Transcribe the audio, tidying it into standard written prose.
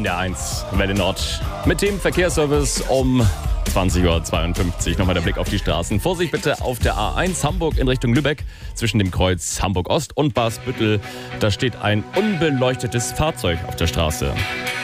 der 1 Welle Nord mit dem Verkehrsservice um 20.52 Uhr. Nochmal der Blick auf die Straßen. Vorsicht bitte auf der A1 Hamburg in Richtung Lübeck zwischen dem Kreuz Hamburg Ost und Baarsbüttel. Da steht ein unbeleuchtetes Fahrzeug auf der Straße.